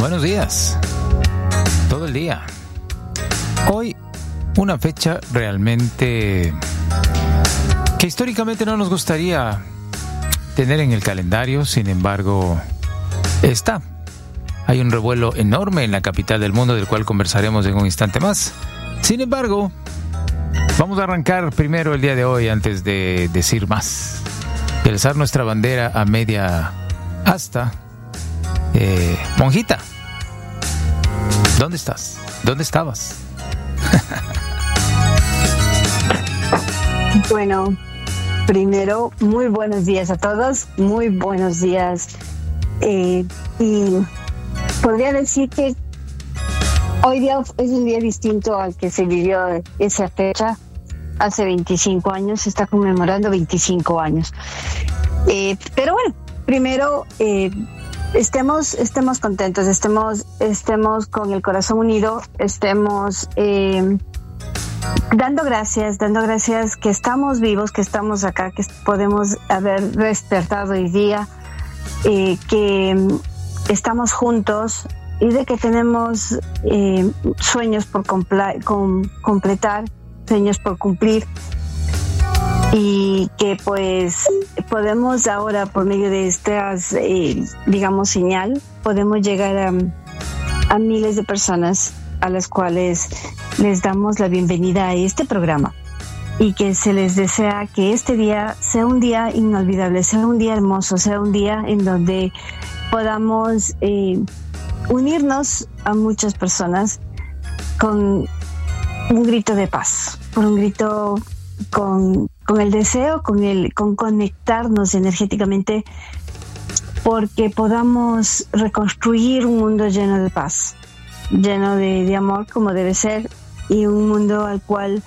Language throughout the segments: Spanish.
Buenos días. Todo el día. Hoy, una fecha realmente que históricamente no nos gustaría tener en el calendario, sin embargo, está. Hay un revuelo enorme en la capital del mundo, del cual conversaremos en un instante más. Sin embargo, vamos a arrancar primero el día de hoy antes de decir más. Y alzar nuestra bandera a media asta. Monjita, ¿dónde estás? ¿Dónde estabas? Bueno, primero, muy buenos días a todos, muy buenos días. Y podría decir que hoy día es un día distinto al que se vivió esa fecha. Hace 25 años, se está conmemorando 25 años. Pero bueno, primero, estemos contentos, estemos con el corazón unido, estemos dando gracias que estamos vivos, que estamos acá, que podemos haber despertado hoy día, que estamos juntos y de que tenemos sueños por completar, sueños por cumplir, y que pues podemos ahora, por medio de estas señal, podemos llegar a miles de personas a las cuales les damos la bienvenida a este programa, y que se les desea que este día sea un día inolvidable, sea un día hermoso, sea un día en donde podamos unirnos a muchas personas con un grito de paz, con un grito, con el deseo, con conectarnos energéticamente, porque podamos reconstruir un mundo lleno de paz, lleno de amor, como debe ser, y un mundo al cual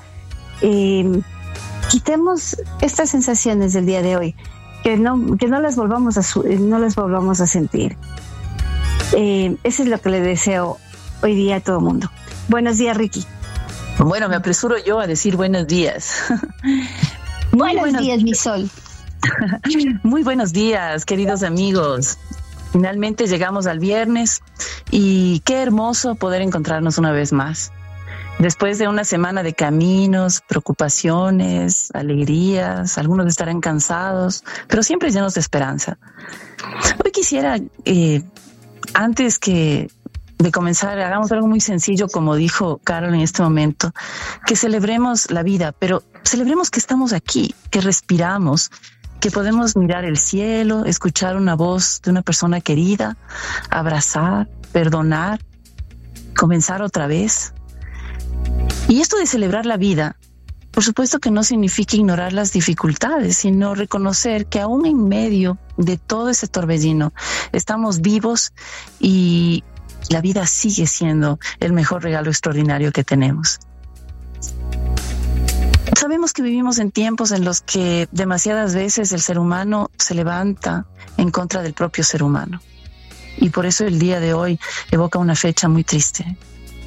quitemos estas sensaciones del día de hoy, que no las volvamos a sentir. Eso es lo que le deseo hoy día a todo el mundo. Buenos días, Ricky. Bueno, me apresuro yo a decir buenos días. Buenos días, mi sol. Muy buenos días, queridos amigos. Finalmente llegamos al viernes y qué hermoso poder encontrarnos una vez más. Después de una semana de caminos, preocupaciones, alegrías, algunos estarán cansados, pero siempre llenos de esperanza. Hoy quisiera, antes de comenzar, hagamos algo muy sencillo, como dijo Carol en este momento, que celebremos la vida, pero celebremos que estamos aquí, que respiramos, que podemos mirar el cielo, escuchar una voz de una persona querida, abrazar, perdonar, comenzar otra vez. Y esto de celebrar la vida, por supuesto que no significa ignorar las dificultades, sino reconocer que aún en medio de todo ese torbellino estamos vivos y la vida sigue siendo el mejor regalo extraordinario que tenemos. Sabemos que vivimos en tiempos en los que demasiadas veces el ser humano se levanta en contra del propio ser humano. Y por eso el día de hoy evoca una fecha muy triste.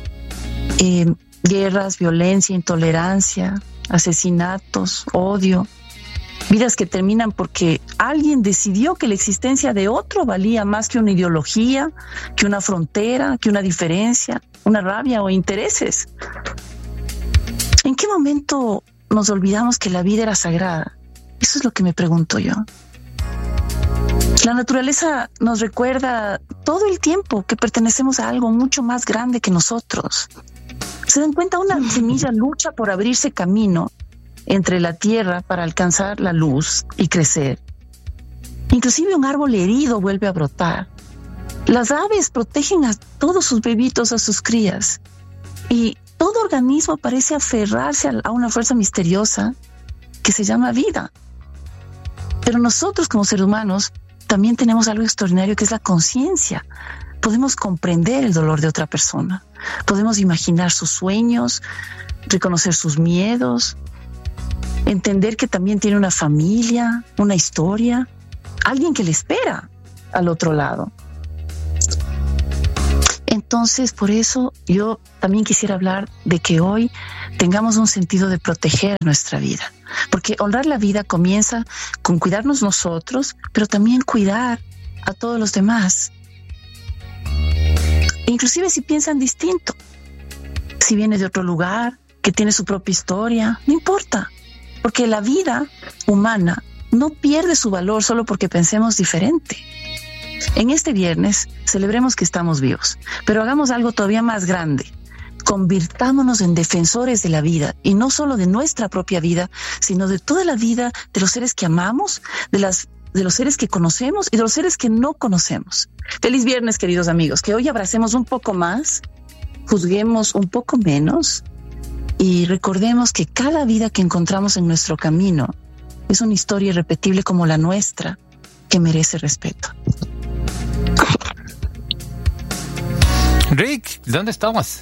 Guerras, violencia, intolerancia, asesinatos, odio. Vidas que terminan porque alguien decidió que la existencia de otro valía más que una ideología, que una frontera, que una diferencia, una rabia o intereses. ¿En qué momento nos olvidamos que la vida era sagrada? Eso es lo que me pregunto yo. La naturaleza nos recuerda todo el tiempo que pertenecemos a algo mucho más grande que nosotros. ¿Se dan cuenta? Una semilla lucha por abrirse camino entre la tierra para alcanzar la luz y crecer. Inclusive un árbol herido vuelve a brotar. Las aves protegen a todos sus bebitos, a sus crías. Y todo organismo parece aferrarse a una fuerza misteriosa que se llama vida. Pero nosotros como seres humanos también tenemos algo extraordinario, que es la conciencia. Podemos comprender el dolor de otra persona. Podemos imaginar sus sueños, reconocer sus miedos, entender que también tiene una familia, una historia, alguien que le espera al otro lado. Entonces, por eso yo también quisiera hablar de que hoy tengamos un sentido de proteger nuestra vida, porque honrar la vida comienza con cuidarnos nosotros, pero también cuidar a todos los demás. inclusive si piensan distinto, si viene de otro lugar, que tiene su propia historia, no importa, porque la vida humana no pierde su valor solo porque pensemos diferente. En este viernes celebremos que estamos vivos, pero hagamos algo todavía más grande. Convirtámonos en defensores de la vida, y no solo de nuestra propia vida, sino de toda la vida de los seres que amamos, de los seres que conocemos y de los seres que no conocemos. Feliz viernes, queridos amigos, que hoy abracemos un poco más, juzguemos un poco menos y recordemos que cada vida que encontramos en nuestro camino es una historia irrepetible como la nuestra, que merece respeto. Rick, ¿dónde estamos?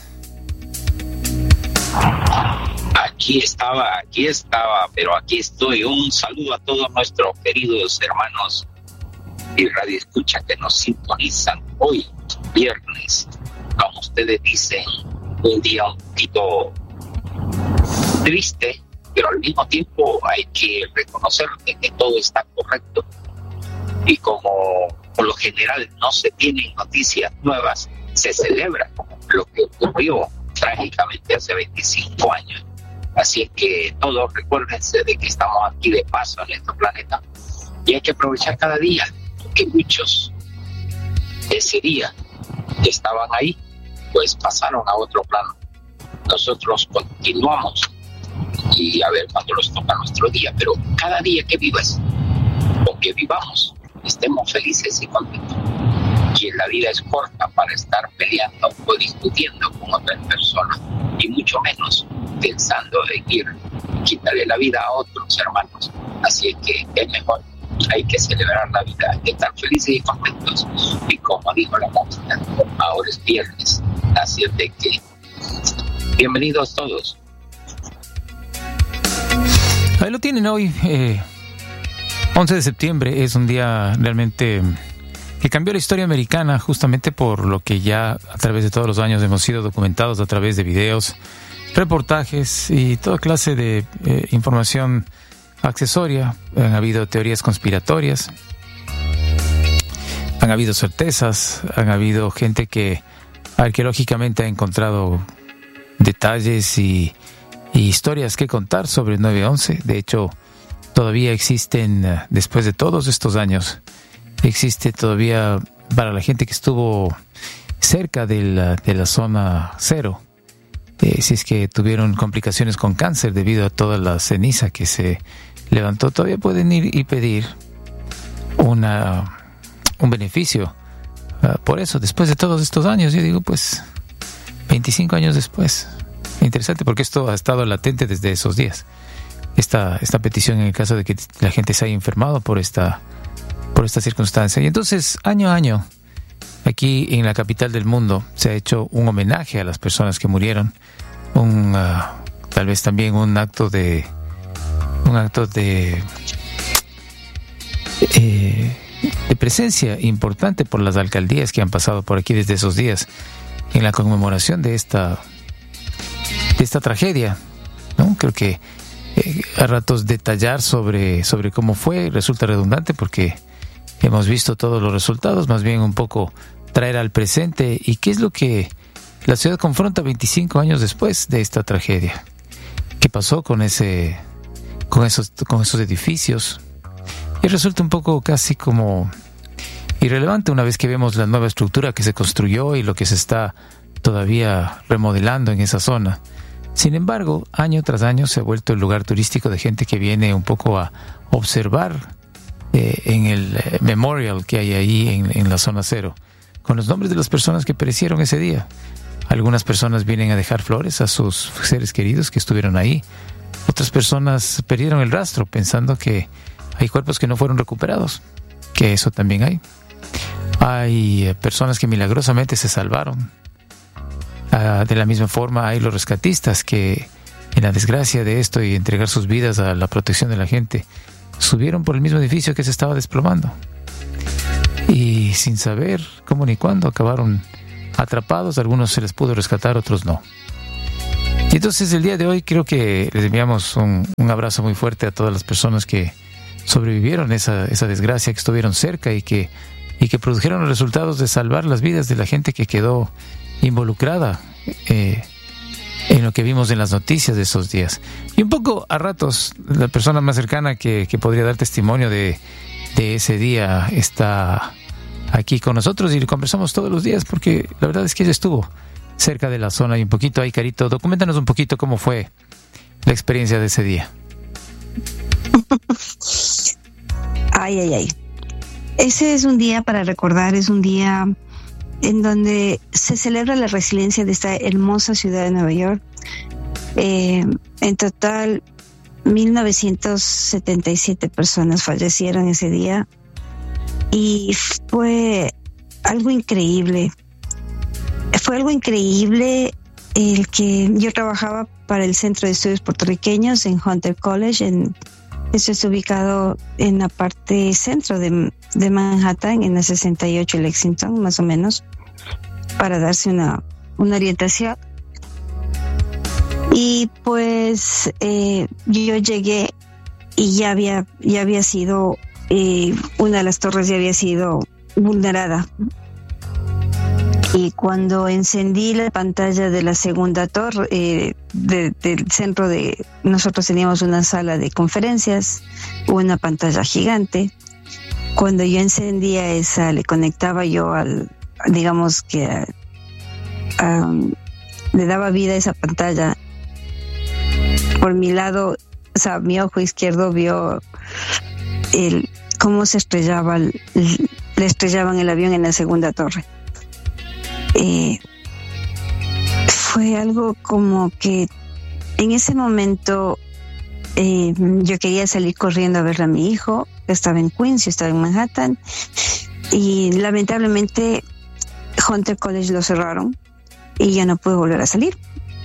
Aquí estaba, pero aquí estoy. Un saludo a todos nuestros queridos hermanos y radio escucha que nos sintonizan hoy, viernes. Como ustedes dicen, un día un poquito triste, pero al mismo tiempo hay que reconocer que todo está correcto. Y como por lo general no se tienen noticias nuevas, se celebra lo que ocurrió trágicamente hace 25 años. Así es que todos recuérdense de que estamos aquí de paso en este planeta y hay que aprovechar cada día, que muchos ese día que estaban ahí pues pasaron a otro plano. Nosotros continuamos y a ver cuándo nos toca nuestro día, pero cada día que vivas o que vivamos estemos felices y contentos. Y la vida es corta para estar peleando o discutiendo con otras personas, y mucho menos pensando en ir y quitarle la vida a otros hermanos. Así es que es mejor, hay que celebrar la vida, hay que estar felices y contentos. Y como dijo la música, ahora es viernes, así es de que bienvenidos todos. Ahí lo tienen hoy, 11 de septiembre, es un día realmente que cambió la historia americana, justamente por lo que ya a través de todos los años hemos sido documentados a través de videos, reportajes y toda clase de información accesoria. Han habido teorías conspiratorias, han habido certezas, han habido gente que arqueológicamente ha encontrado detalles y historias que contar sobre el 9/11. De hecho, todavía existen, después de todos estos años, existe todavía para la gente que estuvo cerca de la zona cero, si es que tuvieron complicaciones con cáncer debido a toda la ceniza que se levantó, todavía pueden ir y pedir un beneficio por eso, después de todos estos años. Yo digo, pues 25 años después. Interesante, porque esto ha estado latente desde esos días, esta petición, en el caso de que la gente se haya enfermado por esta circunstancia. Y entonces, año a año, aquí en la capital del mundo, se ha hecho un homenaje a las personas que murieron, tal vez también un acto de presencia importante por las alcaldías que han pasado por aquí desde esos días, en la conmemoración de esta tragedia, ¿no? Creo que a ratos detallar sobre cómo fue resulta redundante, porque hemos visto todos los resultados. Más bien un poco traer al presente y qué es lo que la ciudad confronta 25 años después de esta tragedia. ¿Qué pasó con esos edificios? Y resulta un poco casi como irrelevante una vez que vemos la nueva estructura que se construyó y lo que se está todavía remodelando en esa zona. Sin embargo, año tras año se ha vuelto el lugar turístico de gente que viene un poco a observar en el memorial que hay ahí en la zona cero, con los nombres de las personas que perecieron ese día. Algunas personas vienen a dejar flores a sus seres queridos que estuvieron ahí. Otras personas perdieron el rastro pensando que hay cuerpos que no fueron recuperados, que eso también hay. Hay personas que milagrosamente se salvaron. De la misma forma hay los rescatistas que, en la desgracia de esto y entregar sus vidas a la protección de la gente, subieron por el mismo edificio que se estaba desplomando, y sin saber cómo ni cuándo acabaron atrapados. Algunos se les pudo rescatar, otros no. Y entonces el día de hoy creo que les enviamos un abrazo muy fuerte a todas las personas que sobrevivieron esa desgracia, que estuvieron cerca y que y que produjeron los resultados de salvar las vidas de la gente que quedó involucrada en lo que vimos en las noticias de esos días. Y un poco a ratos, la persona más cercana que podría dar testimonio de ese día está aquí con nosotros y le conversamos todos los días porque la verdad es que ella estuvo cerca de la zona y un poquito ahí, Carito, documéntanos un poquito cómo fue la experiencia de ese día. Ay. Ese es un día para recordar, es un día en donde se celebra la resiliencia de esta hermosa ciudad de Nueva York. En total, 1977 personas fallecieron ese día y fue algo increíble. Fue algo increíble el que yo trabajaba para el Centro de Estudios Puertorriqueños en Hunter College. Eso es ubicado en la parte centro de Manhattan, en la 68 y Lexington, más o menos, para darse una orientación. Y pues yo llegué y ya había sido, una de las torres ya había sido vulnerada. Y cuando encendí la pantalla de la segunda torre del centro nosotros teníamos una sala de conferencias, una pantalla gigante. Cuando yo encendía esa, le conectaba yo digamos que le daba vida a esa pantalla. Por mi lado, o sea, mi ojo izquierdo vio cómo se estrellaba, le estrellaban el avión en la segunda torre. Fue algo como que en ese momento yo quería salir corriendo a ver a mi hijo, que estaba en Queens, yo estaba en Manhattan, y lamentablemente Hunter College lo cerraron y ya no pude volver a salir.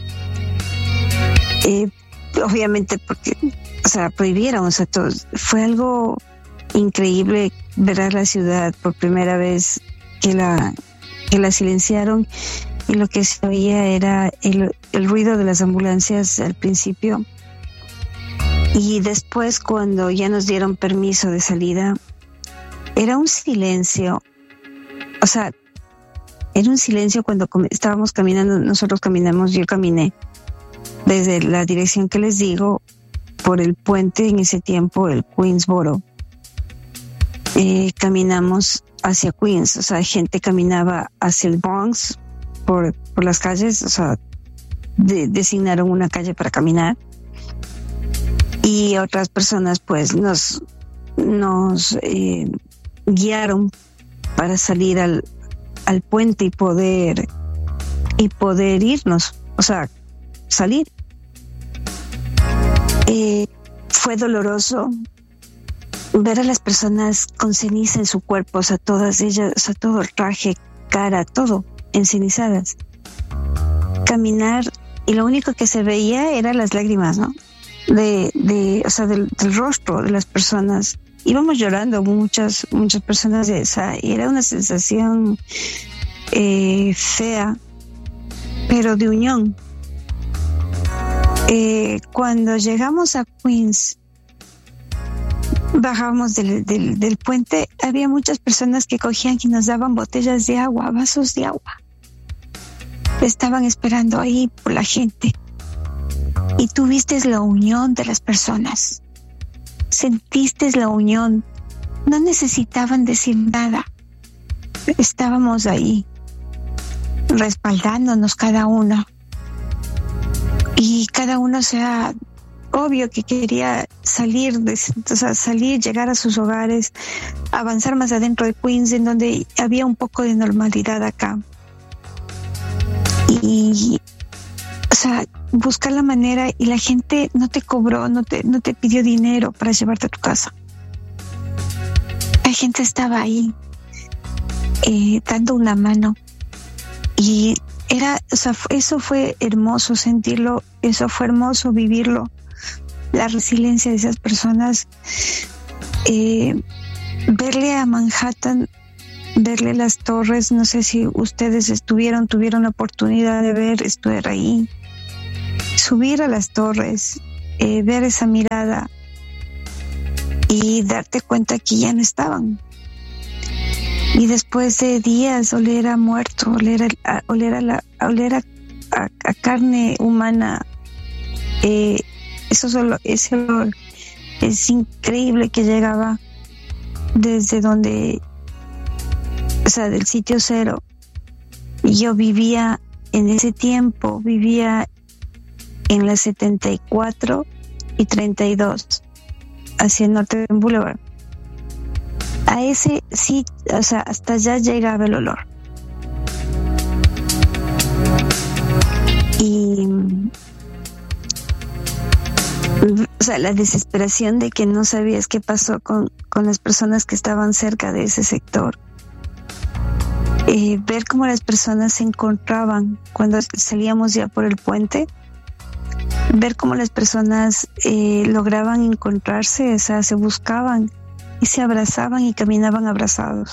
Obviamente porque, o sea, prohibieron, o sea, todo. Fue algo increíble ver a la ciudad por primera vez que la silenciaron, y lo que se oía era el ruido de las ambulancias al principio, y después cuando ya nos dieron permiso de salida era un silencio, o sea, era un silencio cuando estábamos caminando. Yo caminé desde la dirección que les digo, por el puente en ese tiempo, el Queensboro. Caminamos hacia Queens, o sea, gente caminaba hacia el Bronx por las calles, o sea, designaron una calle para caminar, y otras personas pues nos guiaron para salir al puente y poder irnos, o sea, salir. Fue doloroso ver a las personas con ceniza en su cuerpo, o sea, todas ellas, o sea, todo el traje, cara, todo encenizadas. Caminar, y lo único que se veía eran las lágrimas, ¿no? O sea, del rostro de las personas. Íbamos llorando muchas personas de esa, y era una sensación fea, pero de unión. Cuando llegamos a Queens, bajábamos del puente, había muchas personas que cogían y nos daban botellas de agua, vasos de agua. Estaban esperando ahí por la gente. Y tú vistes la unión de las personas. Sentiste la unión. No necesitaban decir nada. Estábamos ahí, respaldándonos cada uno. Y cada uno, o sea, obvio que quería salir, llegar a sus hogares, avanzar más adentro de Queens, en donde había un poco de normalidad acá. Y, o sea, buscar la manera, y la gente no te cobró, no te pidió dinero para llevarte a tu casa. La gente estaba ahí, dando una mano. Y eso fue hermoso sentirlo, eso fue hermoso vivirlo. La resiliencia de esas personas, verle a Manhattan, verle las torres, no sé si ustedes tuvieron la oportunidad de estar ahí, subir a las torres, ver esa mirada y darte cuenta que ya no estaban. Y después de días oler a muerto, oler a carne humana, ese olor es increíble que llegaba desde donde, o sea, del sitio cero. Y yo vivía en ese tiempo, vivía en la 74 y 32, hacia el norte de Boulevard. A ese sí, o sea, hasta allá llegaba el olor. Y, o sea, la desesperación de que no sabías qué pasó con las personas que estaban cerca de ese sector. Ver cómo las personas se encontraban cuando salíamos ya por el puente. Ver cómo las personas lograban encontrarse, o sea, se buscaban y se abrazaban y caminaban abrazados.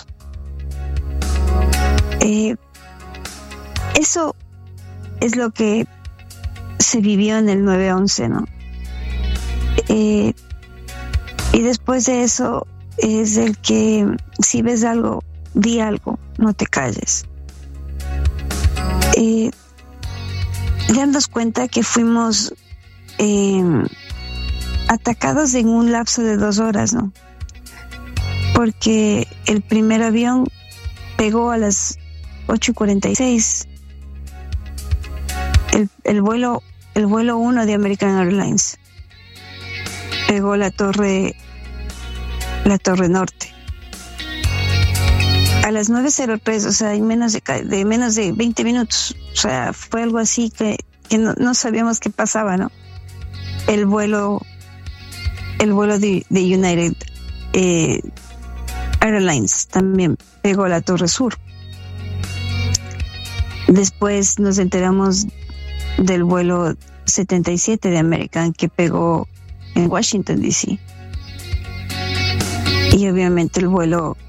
Eso es lo que se vivió en el 9/11, ¿no? Y después de eso es el que si ves algo, di algo, no te calles. Darnos cuenta que fuimos atacados en un lapso de 2 horas, ¿no? Porque el primer avión pegó a las 8:46. El vuelo 1 de American Airlines pegó la torre norte. A las 9:03, o sea, en menos de 20 minutos. O sea, fue algo así que no sabíamos qué pasaba, ¿no? El vuelo de United Airlines también pegó la torre sur. Después nos enteramos del vuelo 77 de American que pegó en Washington, D.C. Y obviamente el vuelo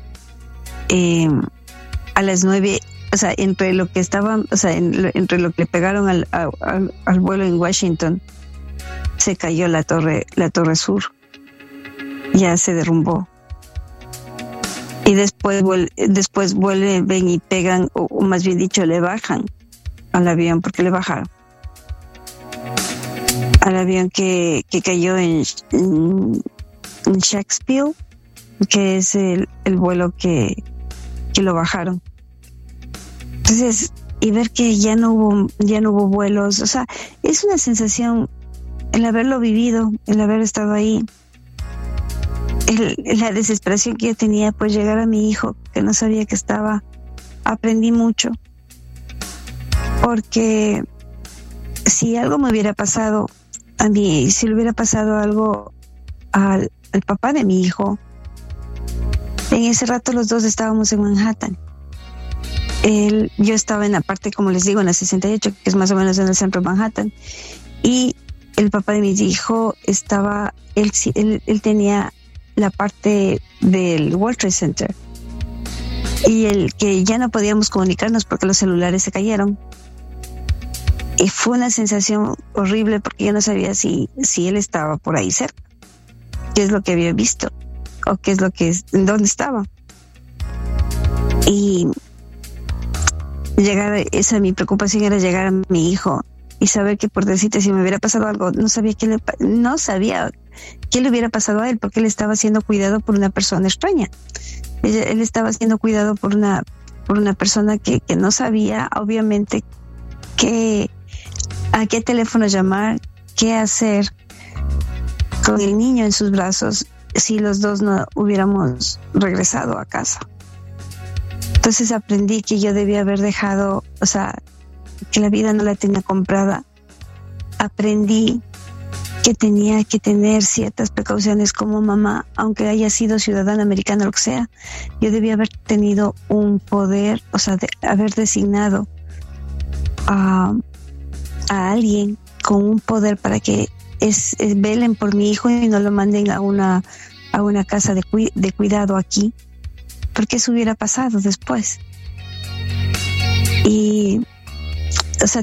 a las 9, o sea, entre lo que le pegaron al vuelo en Washington, se cayó la torre sur. Ya se derrumbó. Y después vuelven y pegan, o más bien dicho, le bajan al avión, porque le bajaron al avión que cayó en Shakespeare, que es el vuelo que lo bajaron. Entonces, y ver que ya no hubo vuelos, o sea, es una sensación, el haberlo vivido, el haber estado ahí, la desesperación que yo tenía por llegar a mi hijo, que no sabía que estaba. Aprendí mucho, porque si algo me hubiera pasado a mí, si le hubiera pasado algo al papá de mi hijo, en ese rato los dos estábamos en Manhattan. Yo estaba en la parte, como les digo, en la 68, que es más o menos en el centro de Manhattan, y el papá de mi hijo estaba, él tenía la parte del World Trade Center, y el que ya no podíamos comunicarnos porque los celulares se cayeron. Y fue una sensación horrible, porque yo no sabía si él estaba por ahí cerca, qué es lo que había visto, o qué es dónde estaba. Y mi preocupación era llegar a mi hijo y saber que, por decirte, si me hubiera pasado algo, no sabía qué le hubiera pasado a él, porque él estaba siendo cuidado por una persona extraña. Él estaba siendo cuidado por una persona que no sabía, obviamente, a qué teléfono llamar, qué hacer con el niño en sus brazos si los dos no hubiéramos regresado a casa. Entonces aprendí que yo debía haber dejado, o sea, que la vida no la tenía comprada. Aprendí que tenía que tener ciertas precauciones como mamá, aunque haya sido ciudadana americana o lo que sea. Yo debía haber tenido un poder, o sea, de haber designado a alguien con un poder para que velen por mi hijo y no lo manden a una casa de cuidado aquí, porque eso hubiera pasado después. Y, o sea,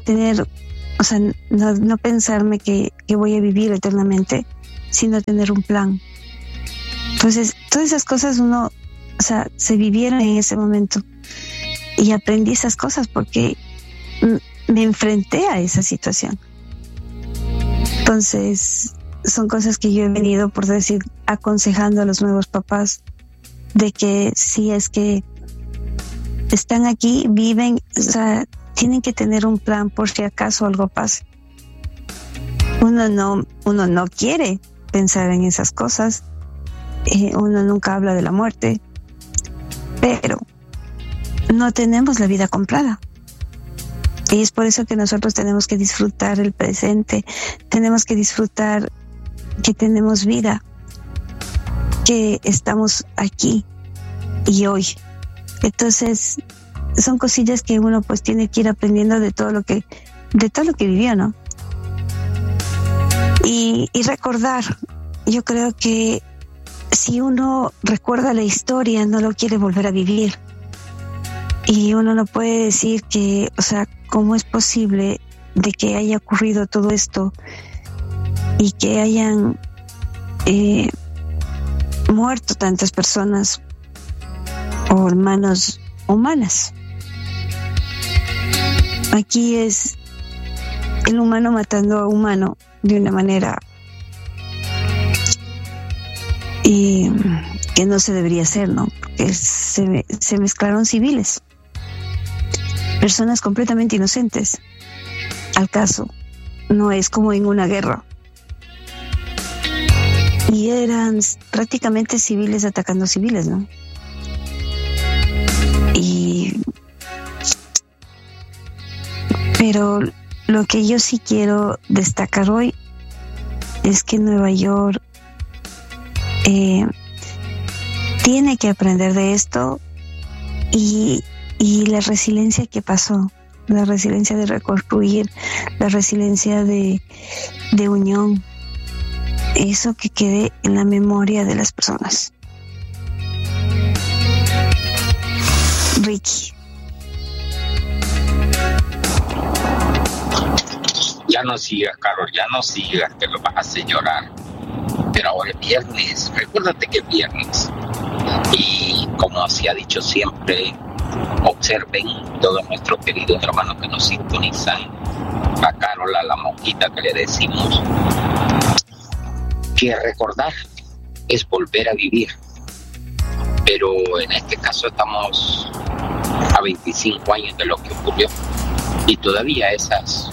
no pensarme que voy a vivir eternamente, sino tener un plan. Entonces, todas esas cosas uno se vivieron en ese momento. Y aprendí esas cosas porque me enfrenté a esa situación. Entonces, son cosas que yo he venido, por decir, aconsejando a los nuevos papás, de que si es que están aquí, viven, tienen que tener un plan por si acaso algo pase. Uno no quiere pensar en esas cosas, uno nunca habla de la muerte, pero no tenemos la vida comprada. Y es por eso que nosotros tenemos que disfrutar el presente, tenemos que disfrutar que tenemos vida, que estamos aquí y hoy. Entonces, son cosillas que uno pues tiene que ir aprendiendo de todo lo que vivió, ¿no? Y recordar, yo creo que si uno recuerda la historia, no lo quiere volver a vivir. Y uno no puede decir que, ¿cómo es posible de que haya ocurrido todo esto y que hayan muerto tantas personas por manos humanas? Aquí es el humano matando a humano de una manera que no se debería hacer, ¿no? Porque se mezclaron civiles, personas completamente inocentes. Al caso, no es como en una guerra. Y eran prácticamente civiles atacando civiles, ¿no? Pero lo que yo sí quiero destacar hoy es que Nueva York tiene que aprender de esto y la resiliencia que pasó, la resiliencia de reconstruir, la resiliencia de unión, eso que quede en la memoria de las personas. Ricky. Ya no sigas, Carol, ya no sigas, que lo vas a hacer llorar. Pero ahora es viernes, recuérdate que es viernes. Y como se ha dicho siempre, observen todos nuestros queridos hermanos que nos sintonizan. A Carol, a la monjita que le decimos que recordar es volver a vivir. Pero en este caso estamos a 25 años de lo que ocurrió. Y todavía esas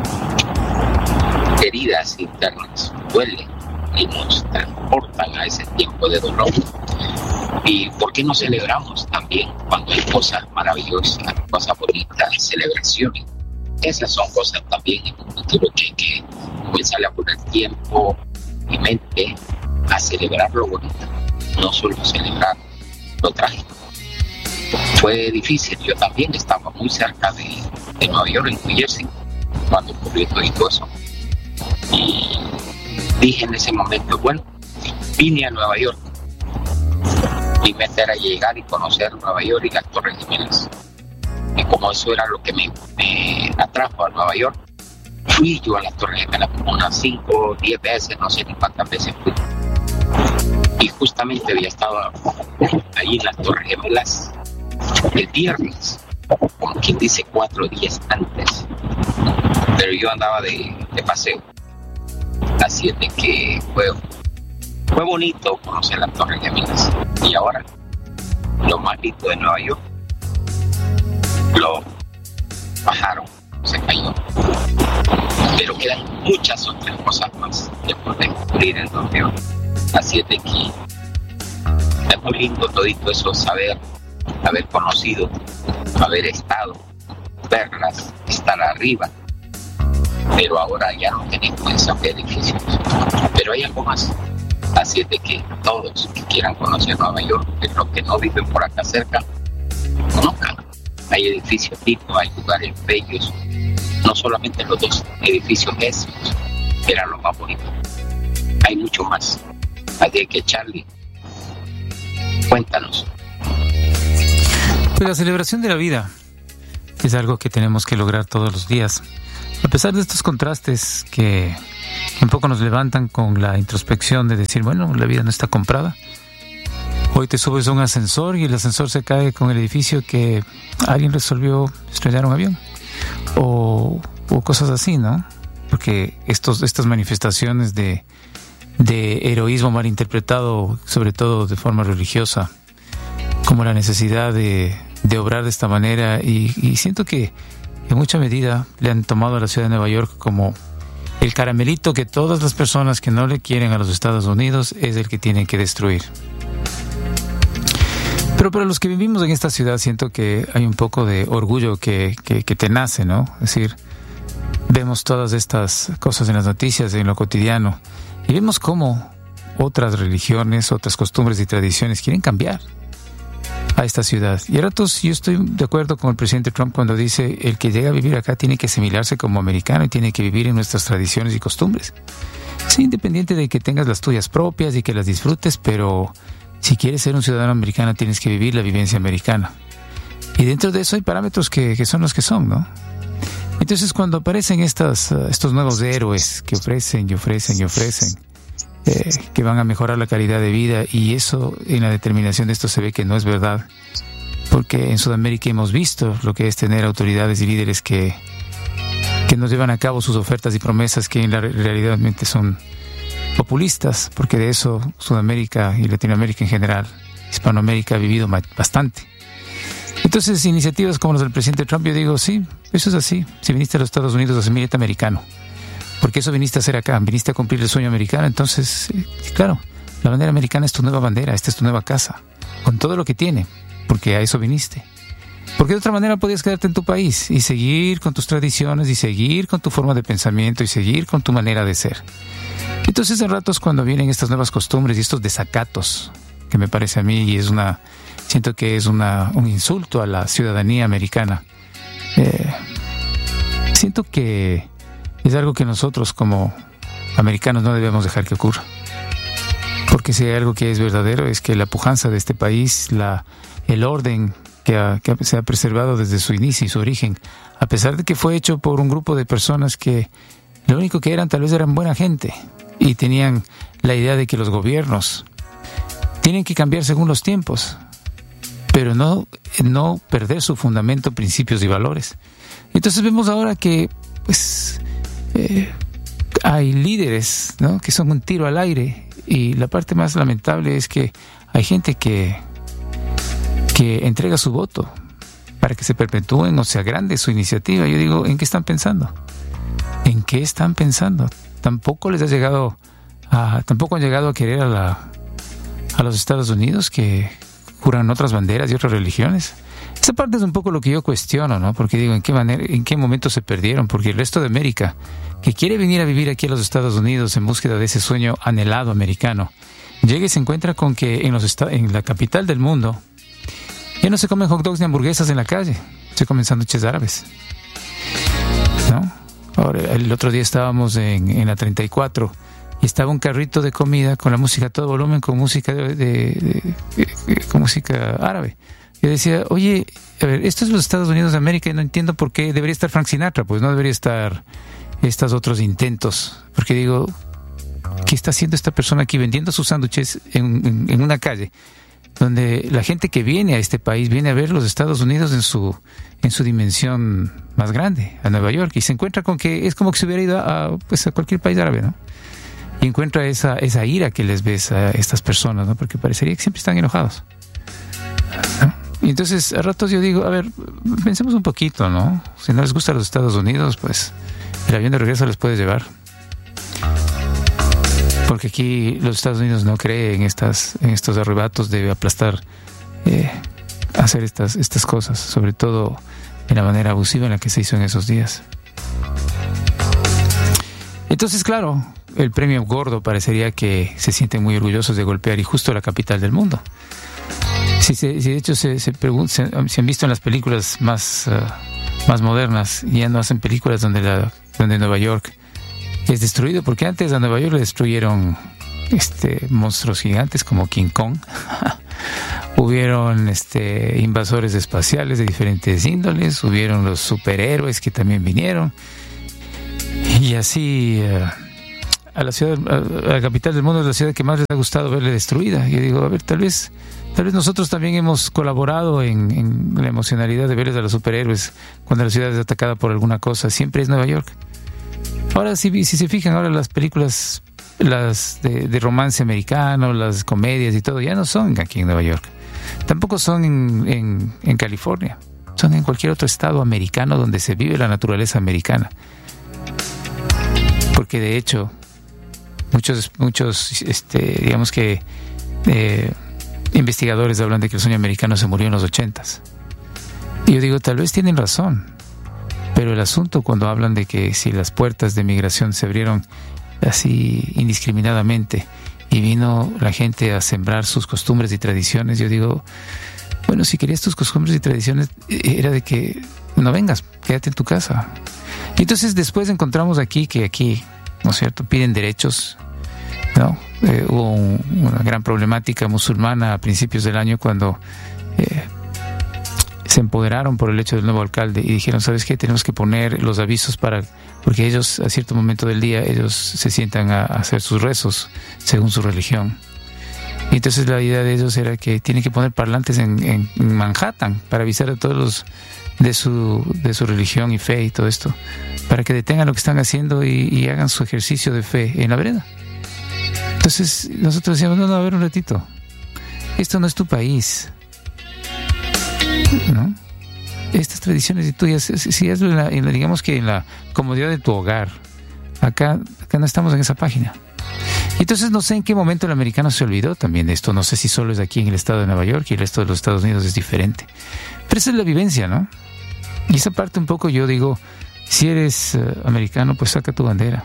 heridas internas duelen y nos transportan a ese tiempo de dolor. ¿Y por qué no celebramos también cuando hay cosas maravillosas, cosas bonitas, celebraciones? Esas son cosas también en un futuro que hay que comenzar a poner tiempo y mente a celebrar lo bonito, no solo celebrar lo trágico. Fue difícil, yo también estaba muy cerca de Nueva York, en New Jersey, cuando ocurrió todo eso. Y dije en ese momento, bueno, vine a Nueva York. Mi meta era llegar y conocer Nueva York y las Torres Gemelas. Y como eso era lo que me atrajo a Nueva York, fui yo a las Torres Gemelas como unas 5 o 10 veces, no sé ni cuántas veces fui. Y justamente había estado ahí en las Torres Gemelas el viernes, como quien dice 4 días antes. Pero yo andaba de paseo. Así es de que fue bonito conocer las Torres Gemelas. Y ahora, lo más lindo de Nueva York, lo bajaron, se cayó. Pero quedan muchas otras cosas más que poder descubrir en Nueva York. Así es de que es muy lindo todito eso, saber, haber conocido, haber estado, verlas, estar arriba. Pero ahora ya no tenemos esos edificios. Pero hay algo más. Así es de que todos que quieran conocer Nueva York, que los que no viven por acá cerca, conozcan. Hay edificios lindos, hay lugares bellos. No solamente los 2 edificios esos eran los más bonitos. Hay mucho más. Así que, Charlie, cuéntanos. Pues la celebración de la vida es algo que tenemos que lograr todos los días. A pesar de estos contrastes que un poco nos levantan con la introspección de decir, bueno, la vida no está comprada. Hoy te subes a un ascensor y el ascensor se cae con el edificio que alguien resolvió estrellar un avión. O cosas así, ¿no? Porque estas manifestaciones de heroísmo malinterpretado, sobre todo de forma religiosa, como la necesidad de obrar de esta manera, y siento que en mucha medida le han tomado a la ciudad de Nueva York como el caramelito que todas las personas que no le quieren a los Estados Unidos es el que tienen que destruir. Pero para los que vivimos en esta ciudad siento que hay un poco de orgullo que te nace, ¿no? Es decir, vemos todas estas cosas en las noticias, en lo cotidiano, y vemos cómo otras religiones, otras costumbres y tradiciones quieren cambiar a esta ciudad. Y a ratos yo estoy de acuerdo con el presidente Trump cuando dice el que llega a vivir acá tiene que asimilarse como americano y tiene que vivir en nuestras tradiciones y costumbres. Sí, independiente de que tengas las tuyas propias y que las disfrutes, pero si quieres ser un ciudadano americano tienes que vivir la vivencia americana. Y dentro de eso hay parámetros que son los que son, ¿no? Entonces cuando aparecen estos nuevos héroes que ofrecen, que van a mejorar la calidad de vida, y eso en la determinación de esto se ve que no es verdad, porque en Sudamérica hemos visto lo que es tener autoridades y líderes que nos llevan a cabo sus ofertas y promesas que en la realidad son populistas, porque de eso Sudamérica y Latinoamérica en general, Hispanoamérica ha vivido bastante. Entonces, iniciativas como las del presidente Trump, yo digo, sí, eso es así. Si viniste a los Estados Unidos, asumíete americano. Porque eso viniste a hacer acá, viniste a cumplir el sueño americano. Entonces, claro, la bandera americana es tu nueva bandera, esta es tu nueva casa, con todo lo que tiene, porque a eso viniste. Porque de otra manera podías quedarte en tu país y seguir con tus tradiciones y seguir con tu forma de pensamiento y seguir con tu manera de ser. Entonces, de ratos cuando vienen estas nuevas costumbres y estos desacatos, que me parece a mí, y siento que es un insulto a la ciudadanía americana, siento que es algo que nosotros como americanos no debemos dejar que ocurra. Porque si hay algo que es verdadero es que la pujanza de este país, el orden que se ha preservado desde su inicio y su origen, a pesar de que fue hecho por un grupo de personas que lo único que eran tal vez eran buena gente y tenían la idea de que los gobiernos tienen que cambiar según los tiempos, pero no perder su fundamento, principios y valores. Entonces vemos ahora que hay líderes, ¿no?, que son un tiro al aire, y la parte más lamentable es que hay gente que entrega su voto para que se perpetúen o se agrande su iniciativa. Yo digo, ¿en qué están pensando? ¿En qué están pensando? Tampoco han llegado a querer a los Estados Unidos, que juran otras banderas y otras religiones. Esa parte es un poco lo que yo cuestiono, ¿no? Porque digo, ¿en qué momento se perdieron? Porque el resto de América, que quiere venir a vivir aquí a los Estados Unidos en búsqueda de ese sueño anhelado americano, llega y se encuentra con que en la capital del mundo ya no se comen hot dogs ni hamburguesas en la calle, se comen sándwiches árabes, ¿no? Ahora, el otro día estábamos en la 34 y estaba un carrito de comida con la música a todo volumen, con música con música árabe. Yo decía, oye, a ver, esto es los Estados Unidos de América y no entiendo por qué debería estar Frank Sinatra, pues no debería estar estos otros intentos. Porque digo, ¿qué está haciendo esta persona aquí vendiendo sus sándwiches en una calle donde la gente que viene a este país viene a ver los Estados Unidos en su dimensión más grande, a Nueva York, y se encuentra con que es como que se hubiera ido a cualquier país árabe, ¿no? Y encuentra esa ira que les ves a estas personas, ¿no? Porque parecería que siempre están enojados, ¿no? Y entonces a ratos yo digo, a ver, pensemos un poquito, ¿no? Si no les gusta los Estados Unidos, pues el avión de regreso les puede llevar. Porque aquí los Estados Unidos no creen en estos arrebatos de aplastar, hacer estas cosas, sobre todo en la manera abusiva en la que se hizo en esos días. Entonces, claro, el premio gordo parecería que se sienten muy orgullosos de golpear y justo la capital del mundo. Si de hecho se han visto en las películas más modernas, ya no hacen películas donde Nueva York es destruido, porque antes a Nueva York le destruyeron monstruos gigantes como King Kong. Hubieron invasores espaciales de diferentes índoles, hubieron los superhéroes que también vinieron, y así a la capital del mundo es la ciudad que más les ha gustado verle destruida. Yo digo, a ver, tal vez Tal vez nosotros también hemos colaborado en la emocionalidad de verles a los superhéroes cuando la ciudad es atacada por alguna cosa. Siempre es Nueva York. Ahora, si se fijan, ahora las películas, las de romance americano, las comedias y todo, ya no son aquí en Nueva York. Tampoco son en California. Son en cualquier otro estado americano donde se vive la naturaleza americana. Porque de hecho, muchos digamos que investigadores hablan de que el sueño americano se murió en los 80s. Y yo digo, tal vez tienen razón, pero el asunto cuando hablan de que si las puertas de migración se abrieron así indiscriminadamente y vino la gente a sembrar sus costumbres y tradiciones, yo digo, bueno, si querías tus costumbres y tradiciones, era de que no vengas, quédate en tu casa. Y entonces después encontramos aquí, ¿no es cierto?, piden derechos, ¿no? Hubo una gran problemática musulmana a principios del año cuando se empoderaron por el hecho del nuevo alcalde y dijeron, ¿sabes qué? Tenemos que poner los avisos porque ellos a cierto momento del día ellos se sientan a hacer sus rezos según su religión. Y entonces la idea de ellos era que tienen que poner parlantes en Manhattan para avisar a todos los de su religión y fe y todo esto, para que detengan lo que están haciendo y hagan su ejercicio de fe en la vereda. Entonces nosotros decíamos, no, a ver un ratito, esto no es tu país, ¿no? Estas tradiciones y tuyas, si hazlo digamos que en la comodidad de tu hogar. Acá no estamos en esa página. Y entonces no sé en qué momento el americano se olvidó también de esto. No sé si solo es aquí en el estado de Nueva York y el resto de los Estados Unidos es diferente. Pero esa es la vivencia, ¿no? Y esa parte un poco yo digo, si eres americano, pues saca tu bandera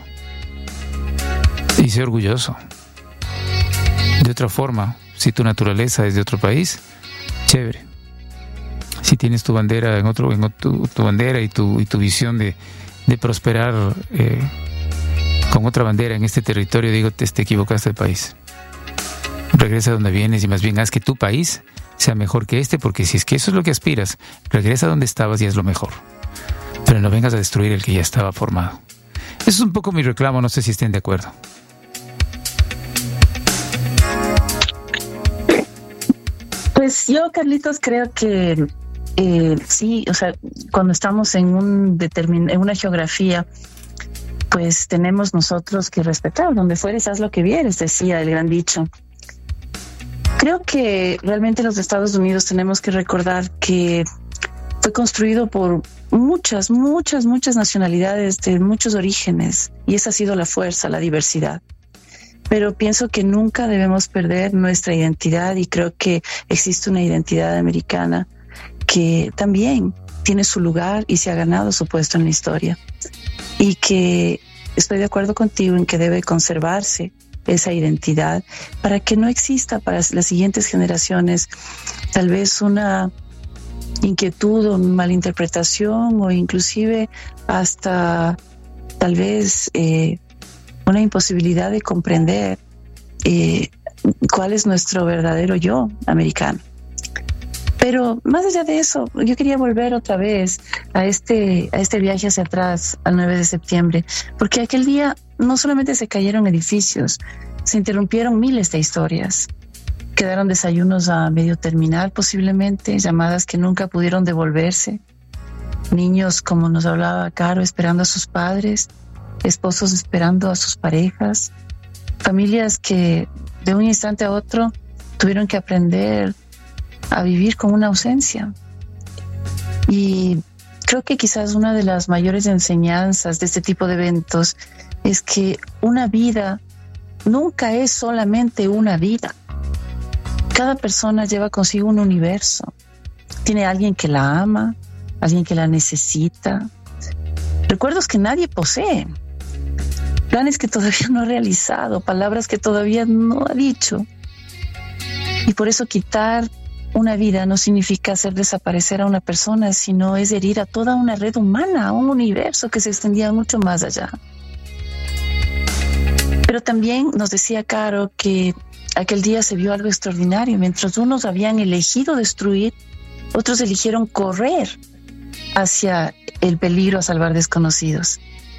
y sé orgulloso. De otra forma, si tu naturaleza es de otro país, chévere. Si tienes tu bandera tu bandera y tu visión de prosperar con otra bandera en este territorio, digo, te equivocaste de país. Regresa a donde vienes y más bien haz que tu país sea mejor que este, porque si es que eso es lo que aspiras, regresa a donde estabas y es lo mejor. Pero no vengas a destruir el que ya estaba formado. Eso es un poco mi reclamo, no sé si estén de acuerdo. Pues yo, Carlitos, creo que sí, o sea, cuando estamos en una geografía, pues tenemos nosotros que respetar. Donde fueres, haz lo que vieres, decía el gran dicho. Creo que realmente los Estados Unidos tenemos que recordar que fue construido por muchas nacionalidades de muchos orígenes, y esa ha sido la fuerza, la diversidad. Pero pienso que nunca debemos perder nuestra identidad, y creo que existe una identidad americana que también tiene su lugar y se ha ganado su puesto en la historia, y que estoy de acuerdo contigo en que debe conservarse esa identidad para que no exista para las siguientes generaciones tal vez una inquietud o malinterpretación, o inclusive hasta tal vez una imposibilidad de comprender cuál es nuestro verdadero yo americano. Pero más allá de eso, yo quería volver otra vez a este viaje hacia atrás, al 9 de septiembre, porque aquel día no solamente se cayeron edificios, se interrumpieron miles de historias. Quedaron desayunos a medio terminar, posiblemente, llamadas que nunca pudieron devolverse, niños, como nos hablaba Caro, esperando a sus padres, esposos esperando a sus parejas, familias que de un instante a otro tuvieron que aprender a vivir con una ausencia. Y creo que quizás una de las mayores enseñanzas de este tipo de eventos es que una vida nunca es solamente una vida. Cada persona lleva consigo un universo. Tiene alguien que la ama, alguien que la necesita, recuerdos que nadie posee, planes que todavía no ha realizado, palabras que todavía no ha dicho. Y por eso quitar una vida no significa hacer desaparecer a una persona, sino es herir a toda una red humana, a un universo que se extendía mucho más allá. Pero también nos decía Caro que aquel día se vio algo extraordinario. Mientras unos habían elegido destruir, otros eligieron correr hacia el peligro a salvar desconocidos.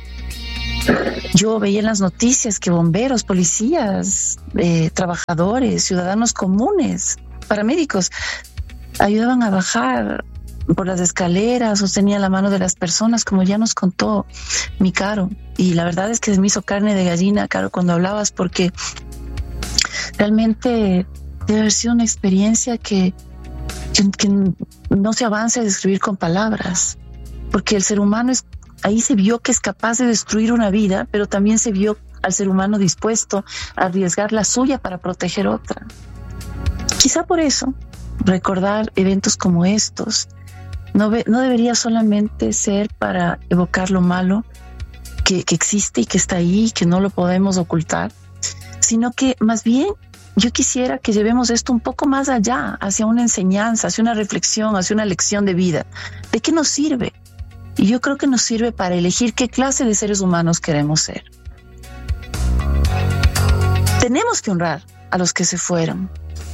Yo veía en las noticias que bomberos, policías, trabajadores, ciudadanos comunes paramédicos ayudaban a bajar por las escaleras, sostenían la mano de las personas, como ya nos contó mi Caro. Y la verdad es que se me hizo carne de gallina, Caro, cuando hablabas, porque realmente debe haber sido una experiencia que no se avanza a describir con palabras, porque el ser humano ahí se vio que es capaz de destruir una vida, pero también se vio al ser humano dispuesto a arriesgar la suya para proteger otra. Quizá por eso recordar eventos como estos no debería solamente ser para evocar lo malo que existe y que está ahí, que no lo podemos ocultar, sino que más bien yo quisiera que llevemos esto un poco más allá, hacia una enseñanza, hacia una reflexión, hacia una lección de vida. ¿De qué nos sirve? Y yo creo que nos sirve para elegir qué clase de seres humanos queremos ser. Tenemos que honrar a los que se fueron,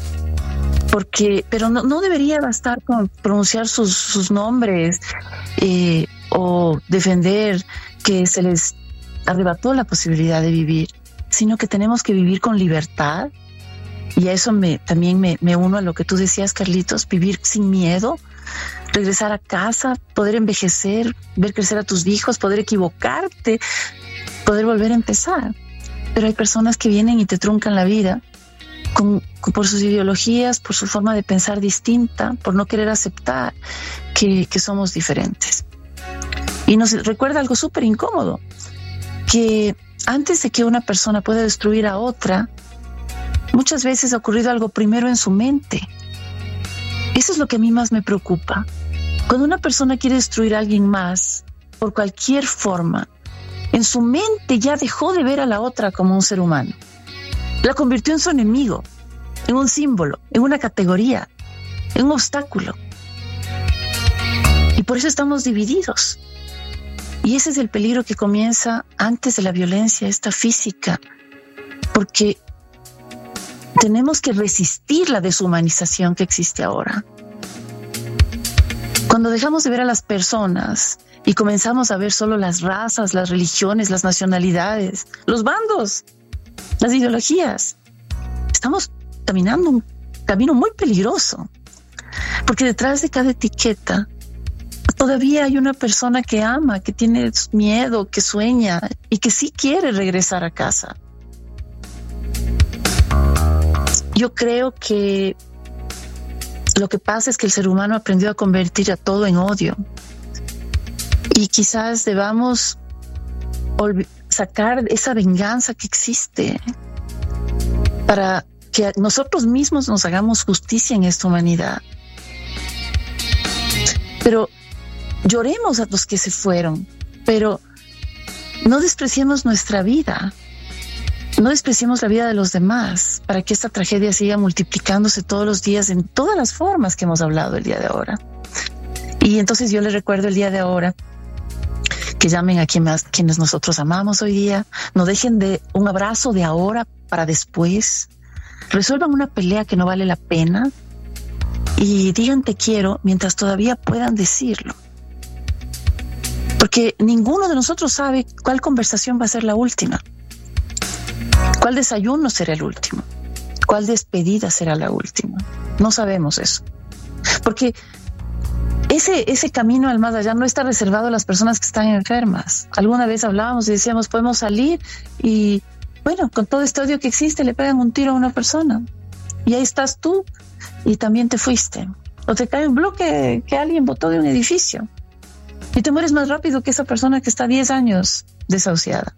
pero no debería bastar con pronunciar sus nombres o defender que se les arrebató la posibilidad de vivir, sino que tenemos que vivir con libertad. Y a eso también me uno a lo que tú decías, Carlitos, vivir sin miedo, regresar a casa, poder envejecer, ver crecer a tus hijos, poder equivocarte, poder volver a empezar. Pero hay personas que vienen y te truncan la vida por sus ideologías, por su forma de pensar distinta, por no querer aceptar que somos diferentes. Y nos recuerda algo súper incómodo, que antes de que una persona pueda destruir a otra, muchas veces ha ocurrido algo primero en su mente. Eso es lo que a mí más me preocupa. Cuando una persona quiere destruir a alguien más, por cualquier forma, en su mente ya dejó de ver a la otra como un ser humano. La convirtió en su enemigo, en un símbolo, en una categoría, en un obstáculo. Y por eso estamos divididos. Y ese es el peligro que comienza antes de la violencia, esta física, porque tenemos que resistir la deshumanización que existe ahora. Cuando dejamos de ver a las personas y comenzamos a ver solo las razas, las religiones, las nacionalidades, los bandos, las ideologías, estamos caminando un camino muy peligroso, porque detrás de cada etiqueta todavía hay una persona que ama, que tiene miedo, que sueña y que sí quiere regresar a casa. Yo creo que lo que pasa es que el ser humano aprendió a convertir a todo en odio. Y quizás debamos sacar esa venganza que existe para que nosotros mismos nos hagamos justicia en esta humanidad. Pero lloremos a los que se fueron, pero no despreciemos nuestra vida. No despreciemos la vida de los demás para que esta tragedia siga multiplicándose todos los días en todas las formas que hemos hablado el día de ahora. Y entonces yo les recuerdo el día de ahora que llamen a quienes nosotros amamos hoy día, no dejen de un abrazo de ahora para después, resuelvan una pelea que no vale la pena y digan te quiero mientras todavía puedan decirlo. Porque ninguno de nosotros sabe cuál conversación va a ser la última. ¿Cuál desayuno será el último? ¿Cuál despedida será la última? No sabemos eso. Porque ese camino al más allá no está reservado a las personas que están enfermas. Alguna vez hablábamos y decíamos, podemos salir y, bueno, con todo este odio que existe, le pegan un tiro a una persona. Y ahí estás tú y también te fuiste. O te cae un bloque que alguien botó de un edificio. Y te mueres más rápido que esa persona que está 10 años desahuciada.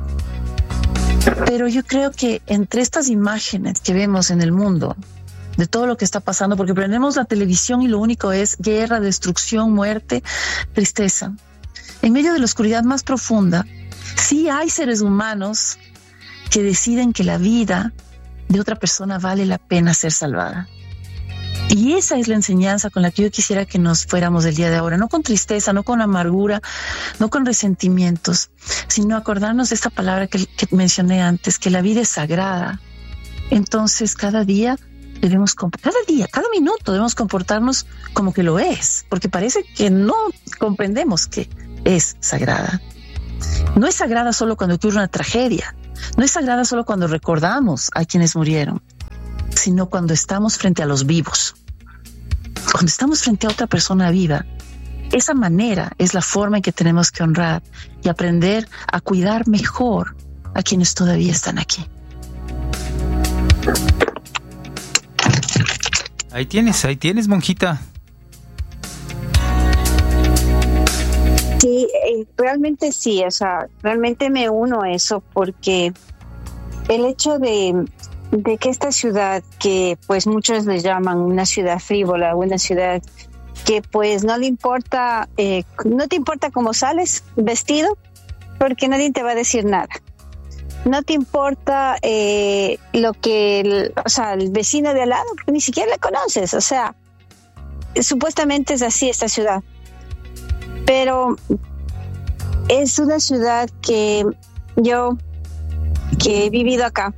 Pero yo creo que entre estas imágenes que vemos en el mundo, de todo lo que está pasando, porque prendemos la televisión y lo único es guerra, destrucción, muerte, tristeza. En medio de la oscuridad más profunda, sí hay seres humanos que deciden que la vida de otra persona vale la pena ser salvada. Y esa es la enseñanza con la que yo quisiera que nos fuéramos el día de ahora, no con tristeza, no con amargura, no con resentimientos, sino acordarnos de esta palabra que mencioné antes, que la vida es sagrada. Entonces cada minuto debemos comportarnos como que lo es, porque parece que no comprendemos que es sagrada. No es sagrada solo cuando ocurre una tragedia, no es sagrada solo cuando recordamos a quienes murieron, sino cuando estamos frente a los vivos. Cuando estamos frente a otra persona viva, esa manera es la forma en que tenemos que honrar y aprender a cuidar mejor a quienes todavía están aquí. Ahí tienes, monjita. Sí, realmente sí, o sea, realmente me uno a eso, porque el hecho de que esta ciudad, que pues muchos le llaman una ciudad frívola, una ciudad que pues no te importa cómo sales vestido, porque nadie te va a decir nada. No te importa lo que el vecino de al lado, porque ni siquiera le conoces, o sea, supuestamente es así esta ciudad. Pero es una ciudad que yo, que he vivido acá,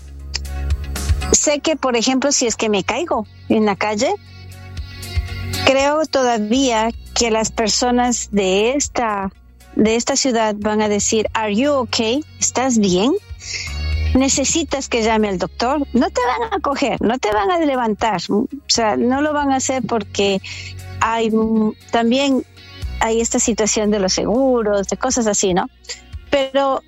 sé que, por ejemplo, si es que me caigo en la calle, creo todavía que las personas de esta ciudad van a decir, ¿Are you okay? ¿Estás bien? ¿Necesitas que llame al doctor? No te van a coger, no te van a levantar. O sea, no lo van a hacer porque también hay esta situación de los seguros, de cosas así, ¿no? Pero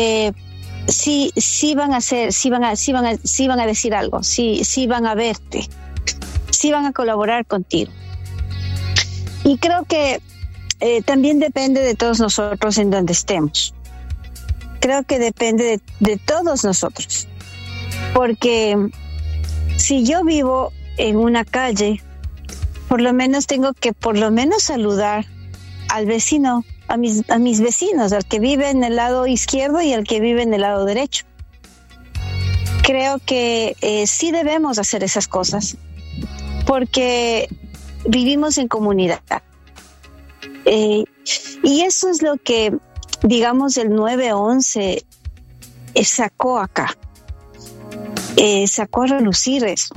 sí van a hacer, sí van a decir algo, sí van a verte, sí van a colaborar contigo. Y creo que también depende de todos nosotros en donde estemos. Creo que depende de todos nosotros. Porque si yo vivo en una calle, por lo menos tengo que saludar al vecino, a mis vecinos, al que vive en el lado izquierdo y al que vive en el lado derecho. Creo que sí debemos hacer esas cosas, porque vivimos en comunidad. Y eso es lo que, digamos, el 9/11 sacó acá. Sacó a relucir eso.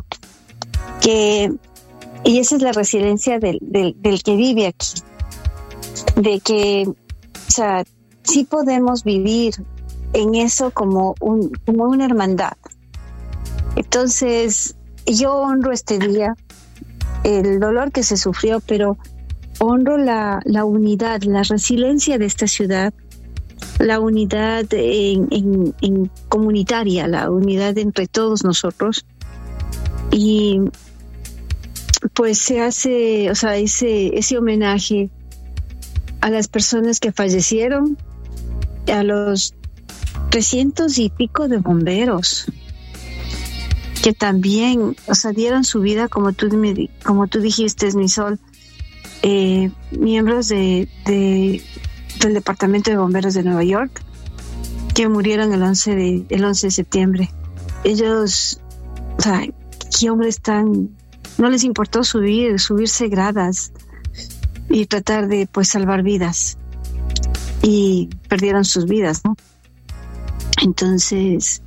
Y esa es la resiliencia del que vive aquí. De que, o sea, sí podemos vivir en eso como una hermandad. Entonces, yo honro este día, el dolor que se sufrió, pero honro la unidad, la resiliencia de esta ciudad, la unidad en comunitaria, la unidad entre todos nosotros. Y pues se hace, o sea, ese homenaje a las personas que fallecieron, a los 300 y pico de bomberos que también, o sea, dieron su vida, como tú dijiste, Misol, miembros del Departamento de Bomberos de Nueva York, que murieron el 11 de septiembre. Ellos, o sea, qué hombres no les importó subirse gradas y tratar de, pues, salvar vidas, y perdieron sus vidas, ¿no? Entonces,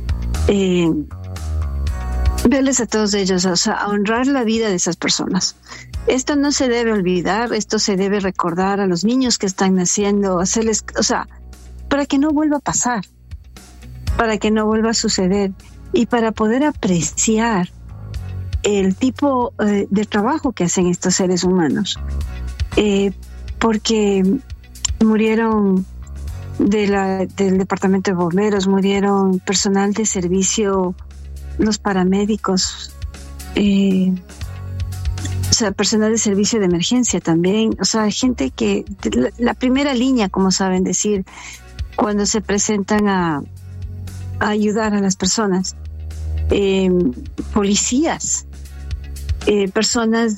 verles a todos ellos, o sea, a honrar la vida de esas personas. Esto no se debe olvidar, esto se debe recordar a los niños que están naciendo, hacerles, o sea, para que no vuelva a pasar, para que no vuelva a suceder, y para poder apreciar el tipo de trabajo que hacen estos seres humanos. Porque murieron del Departamento de Bomberos, murieron personal de servicio, los paramédicos, o sea, personal de servicio de emergencia también, o sea, gente que, la primera línea, como saben decir, cuando se presentan a ayudar a las personas, policías, personas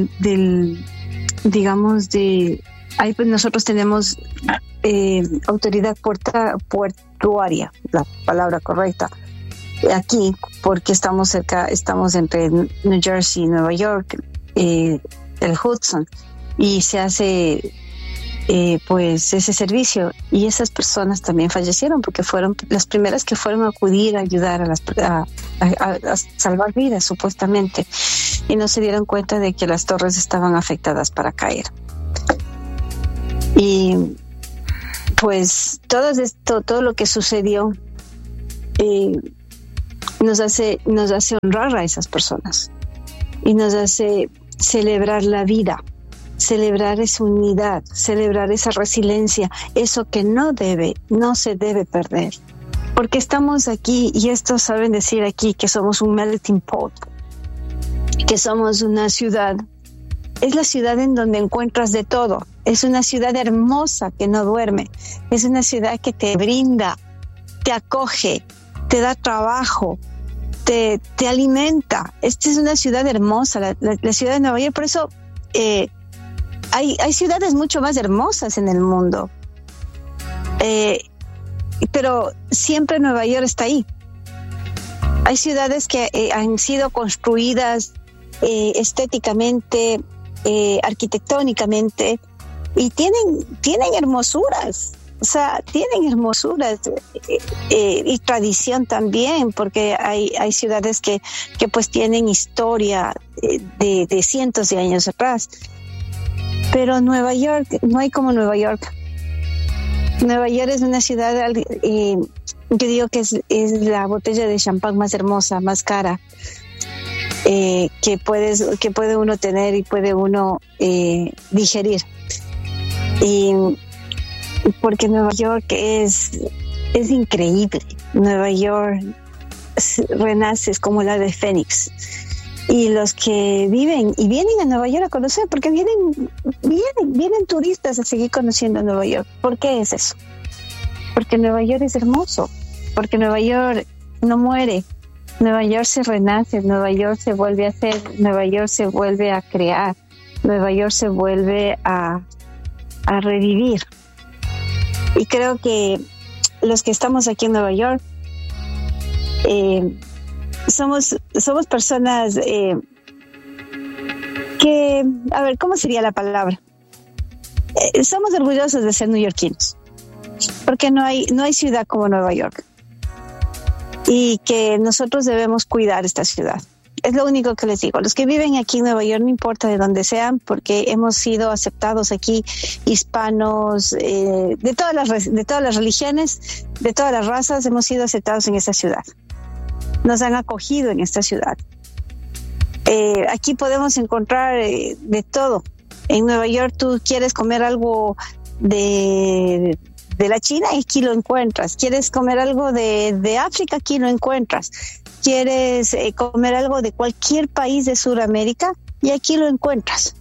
digamos, ahí pues nosotros tenemos autoridad portuaria, la palabra correcta, aquí, porque estamos entre New Jersey y Nueva York, el Hudson, y se hace pues ese servicio, y esas personas también fallecieron porque fueron las primeras que fueron a acudir a ayudar a salvar vidas, supuestamente, y no se dieron cuenta de que las torres estaban afectadas para caer. Y pues todo lo que sucedió nos hace honrar a esas personas y nos hace celebrar la vida, celebrar esa unidad, celebrar esa resiliencia, eso que no se debe perder. Porque estamos aquí, y estos saben decir aquí que somos un melting pot, que somos una ciudad. Es la ciudad en donde encuentras de todo. Es una ciudad hermosa que no duerme. Es una ciudad que te brinda, te acoge, te da trabajo, te alimenta. Esta es una ciudad hermosa, la ciudad de Nueva York. Por eso hay ciudades mucho más hermosas en el mundo. Pero siempre Nueva York está ahí. Hay ciudades que han sido construidas estéticamente, arquitectónicamente, y tienen hermosuras. O sea, tienen hermosuras y tradición también, porque hay ciudades que pues tienen historia de cientos de años atrás. Pero Nueva York, no hay como Nueva York. Nueva York es una ciudad, yo digo que es la botella de champán más hermosa, más cara, que puede uno tener y puede uno digerir. Y porque Nueva York es increíble. Nueva York renace, es como la de Fénix. Y los que vienen a Nueva York a conocer, porque vienen turistas a seguir conociendo Nueva York. ¿Por qué es eso? Porque Nueva York es hermoso, porque Nueva York no muere, Nueva York se renace, Nueva York se vuelve a hacer, Nueva York se vuelve a crear, Nueva York se vuelve a revivir. Y creo que los que estamos aquí en Nueva York somos personas que, a ver, ¿cómo sería la palabra? Somos orgullosos de ser neoyorquinos, porque no hay ciudad como Nueva York, y que nosotros debemos cuidar esta ciudad. Es lo único que les digo. Los que viven aquí en Nueva York, no importa de dónde sean, porque hemos sido aceptados aquí, hispanos, de todas las religiones, de todas las razas, hemos sido aceptados en esta ciudad. Nos han acogido en esta ciudad. Aquí podemos encontrar de todo. En Nueva York tú quieres comer algo de la China y aquí lo encuentras. Quieres comer algo de África, aquí lo encuentras. Quieres comer algo de cualquier país de Sudamérica y aquí lo encuentras.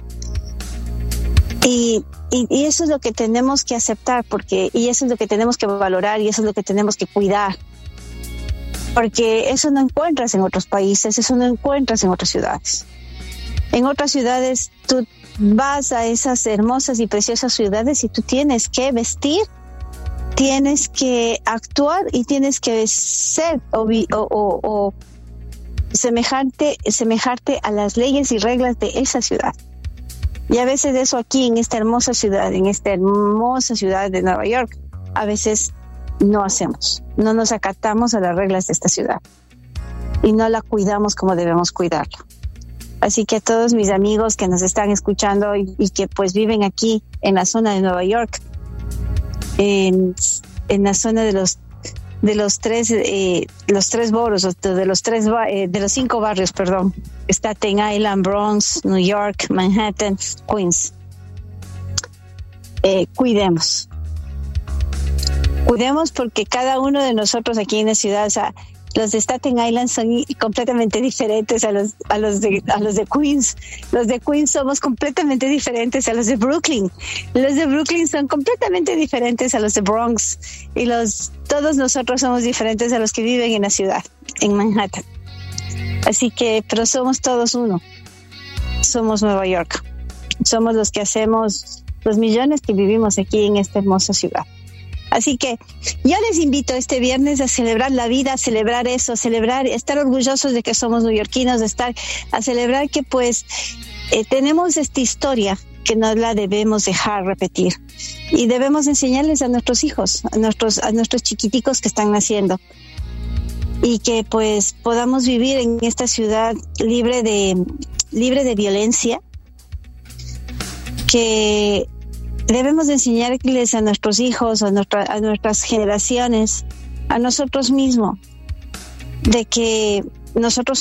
Y eso es lo que tenemos que aceptar, y eso es lo que tenemos que valorar, y eso es lo que tenemos que cuidar. Porque eso no encuentras en otros países, eso no encuentras en otras ciudades. En otras ciudades tú vas a esas hermosas y preciosas ciudades y tú tienes que vestir, tienes que actuar y tienes que ser o semejarte a las leyes y reglas de esa ciudad. Y a veces eso aquí en esta hermosa ciudad de Nueva York, a veces no hacemos, no nos acatamos a las reglas de esta ciudad y no la cuidamos como debemos cuidarla. Así que a todos mis amigos que nos están escuchando y que pues viven aquí en la zona de Nueva York, en la zona de los 5 barrios, perdón, Staten Island, Bronx, New York, Manhattan, Queens. Cuidemos porque cada uno de nosotros aquí en la ciudad, o sea, los de Staten Island son completamente diferentes a los de Queens. Los de Queens somos completamente diferentes a los de Brooklyn. Los de Brooklyn son completamente diferentes a los de Bronx. Y todos nosotros somos diferentes a los que viven en la ciudad, en Manhattan. Así que, pero somos todos uno. Somos Nueva York. Somos los que hacemos, los millones que vivimos aquí en esta hermosa ciudad. Así que yo les invito este viernes a celebrar la vida, a celebrar eso, estar orgullosos de que somos neoyorquinos, a celebrar que pues tenemos esta historia que no la debemos dejar repetir. Y debemos enseñarles a nuestros hijos, a nuestros chiquiticos que están naciendo. Y que pues podamos vivir en esta ciudad libre de violencia, que debemos enseñarles a nuestros hijos, a nuestras generaciones, a nosotros mismos, de que nosotros